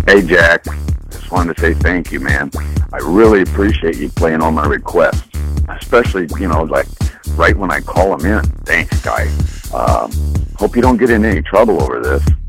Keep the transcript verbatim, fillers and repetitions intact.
Hey, Jack. Just wanted to say thank you, man. I really appreciate you playing all my requests, especially, you know, like right when I call them in. Thanks, guy. Um, hope you don't get in any trouble over this.